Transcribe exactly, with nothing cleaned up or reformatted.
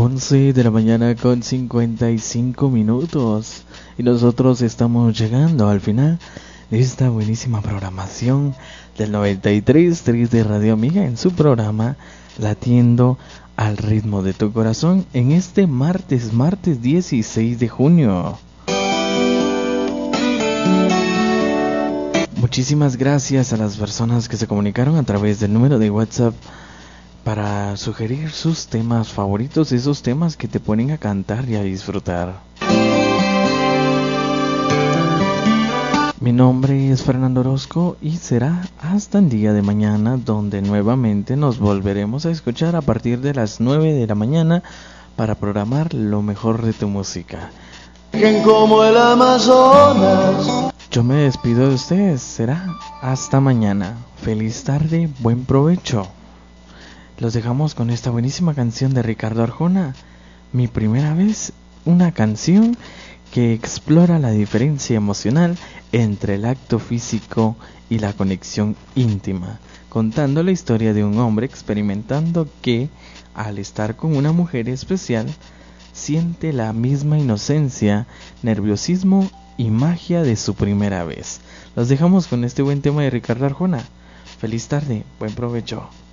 once de la mañana con cincuenta y cinco minutos. Y nosotros estamos llegando al final de esta buenísima programación del noventa y tres punto tres de Radio Amiga en su programa Latiendo al ritmo de tu corazón en este martes, martes dieciséis de junio. Muchísimas gracias a las personas que se comunicaron a través del número de WhatsApp para sugerir sus temas favoritos, esos temas que te ponen a cantar y a disfrutar. Mi nombre es Fernando Orozco y será hasta el día de mañana, donde nuevamente nos volveremos a escuchar a partir de las nueve de la mañana para programar lo mejor de tu música. Como el Amazonas. Yo me despido de ustedes, será hasta mañana. Feliz tarde, buen provecho. Los dejamos con esta buenísima canción de Ricardo Arjona, Mi primera vez, una canción que explora la diferencia emocional entre el acto físico y la conexión íntima, contando la historia de un hombre experimentando que, al estar con una mujer especial, siente la misma inocencia, nerviosismo y magia de su primera vez. Los dejamos con este buen tema de Ricardo Arjona. Feliz tarde, buen provecho.